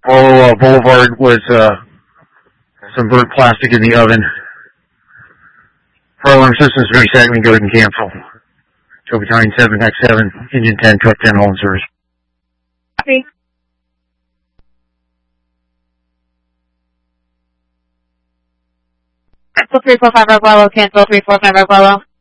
Apollo Boulevard was some burnt plastic in the oven. Fire alarm systems reset and go ahead and cancel. Joe Battalion 7X7, Engine 10, Truck 10, all in service. Copy. Cancel 345 Arguello, cancel 345 Arguello.